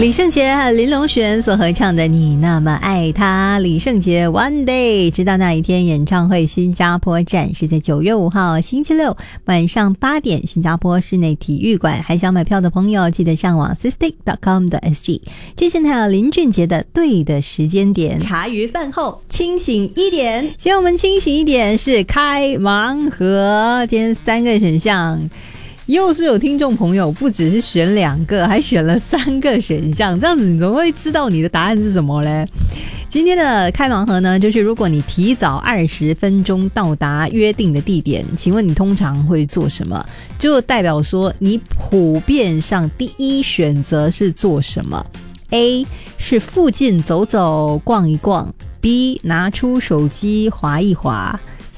李圣杰和林隆璇所合唱的《你那么爱他》，李圣杰 One Day 直到那一天演唱会新加坡站是在9月5号星期六晚上8点，新加坡室内体育馆。还想买票的朋友记得上网 sistik.com.sg。 之前还有林俊杰的对的时间点，茶余饭后清醒一点。今天我们清醒一点是开盲盒，今天3个选项，又是有听众朋友不只是选2个，还选了3个选项，这样子你怎么会知道你的答案是什么呢？今天的开盲盒呢，就是如果你提早20分钟到达约定的地点，请问你通常会做什么？就代表说你普遍上第一选择是做什么？ A 是附近走走逛一逛， B 拿出手机滑一滑，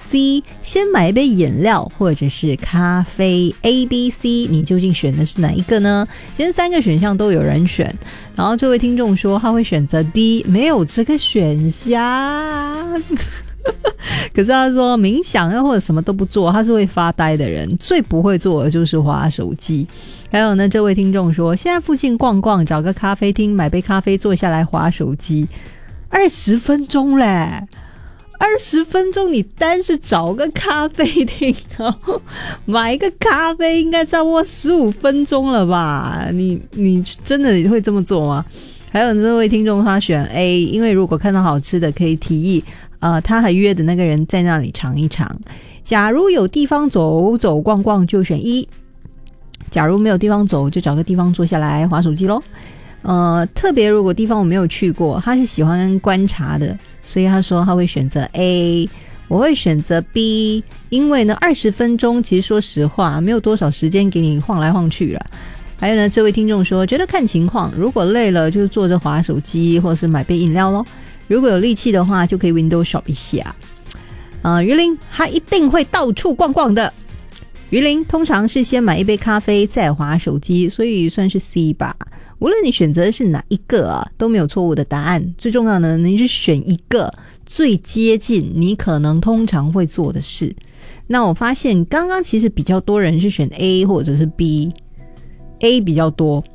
C 先买一杯饮料或者是咖啡。 A、B、C 你究竟选的是哪一个呢？今天3个选项都有人选，然后这位听众说他会选择 D， 没有这个选项可是他说冥想或者什么都不做，他是会发呆的人，最不会做的就是滑手机。还有呢，这位听众说现在附近逛逛，找个咖啡厅买杯咖啡坐下来滑手机。20分钟嘞，20分钟你单是找个咖啡厅买一个咖啡应该差不多15分钟了吧？你真的会这么做吗？还有这位听众他选 A， 因为如果看到好吃的可以提议他还约的那个人在那里尝一尝。假如有地方走走逛逛就选1，假如没有地方走就找个地方坐下来滑手机咯。特别如果地方我没有去过，他是喜欢观察的，所以他说他会选择 A。 我会选择 B， 因为呢20分钟其实说实话没有多少时间给你晃来晃去了。还有呢，这位听众说觉得看情况，如果累了就坐着滑手机或是买杯饮料咯，如果有力气的话就可以 window shop 一下。于林他一定会到处逛逛的。于林通常是先买一杯咖啡再滑手机，所以算是 C 吧。无论你选择的是哪一个都没有错误的答案，最重要的你是选一个最接近你可能通常会做的事。那我发现刚刚其实比较多人是选 A 或者是 B，A 比较多，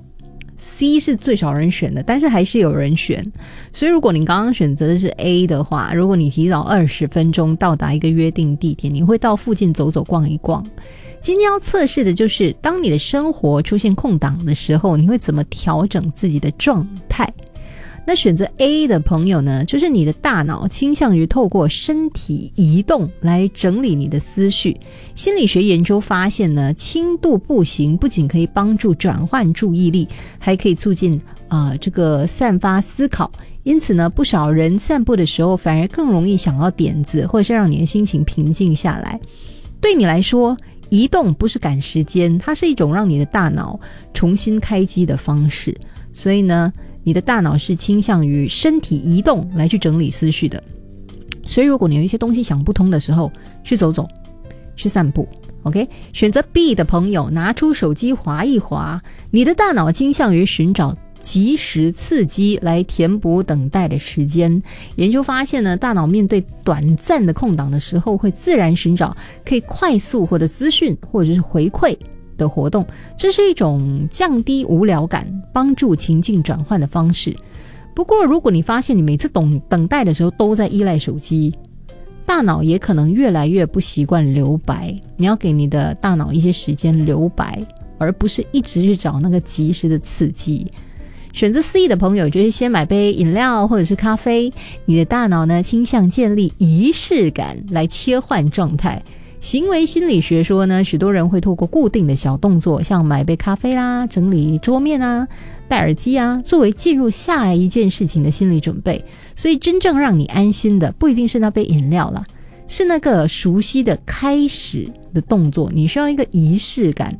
C 是最少人选的，但是还是有人选。所以如果你刚刚选择的是 A 的话，如果你提早20分钟到达一个约定地点，你会到附近走走逛一逛。今天要测试的就是当你的生活出现空档的时候，你会怎么调整自己的状态。那选择 A 的朋友呢，就是你的大脑倾向于透过身体移动来整理你的思绪。心理学研究发现呢，轻度步行不仅可以帮助转换注意力，还可以促进这个散发思考。因此呢，不少人散步的时候反而更容易想到点子，或者是让你的心情平静下来。对你来说，移动不是赶时间，它是一种让你的大脑重新开机的方式。所以呢，你的大脑是倾向于身体移动来去整理思绪的。所以如果你有一些东西想不通的时候，去走走，去散步。 OK， 选择 B 的朋友，拿出手机滑一滑，你的大脑倾向于寻找即时刺激来填补等待的时间。研究发现呢，大脑面对短暂的空档的时候，会自然寻找可以快速获得资讯或者是回馈的活动，这是一种降低无聊感、帮助情境转换的方式。不过如果你发现你每次等待的时候都在依赖手机，大脑也可能越来越不习惯留白。你要给你的大脑一些时间留白，而不是一直去找那个及时的刺激。选择 C 的朋友，就是先买杯饮料或者是咖啡，你的大脑呢倾向建立仪式感来切换状态。行为心理学说呢，许多人会透过固定的小动作，像买杯咖啡啦、整理桌面啊、戴耳机啊，作为进入下一件事情的心理准备。所以真正让你安心的不一定是那杯饮料啦，是那个熟悉的开始的动作。你需要一个仪式感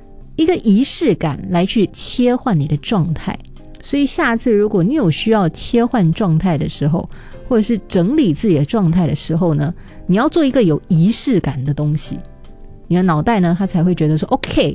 来去切换你的状态。所以下次如果你有需要切换状态的时候，或者是整理自己的状态的时候呢，你要做一个有仪式感的东西，你的脑袋呢它才会觉得说 OK，